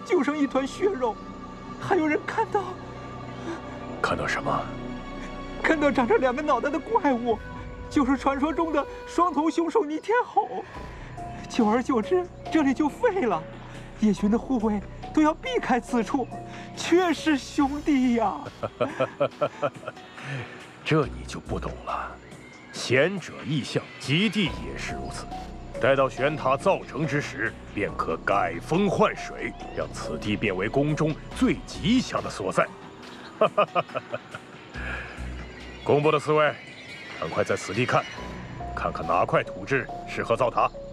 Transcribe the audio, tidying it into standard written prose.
就剩一团血肉。还有人看到什么？ 看到长着2个脑袋的怪物，就是传说中的双头凶兽逆天吼。久而久之，这里就废了，叶巡的护卫都要避开此处。却是兄弟呀！ 这你就不懂了。贤者异象，极地也是如此。待到玄塔造成之时，便可改风换水，让此地变为宫中最吉祥的所在。工部的4位，赶快在此地看看哪块土质适合造塔。